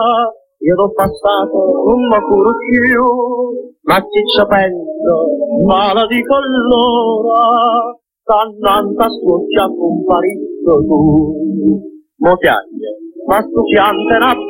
io l'ho passato, non mi curo più, ma chi ci penso, ma la dico allora, t'annanta scuccia comparito tu. Mo chiaglie, ma studiante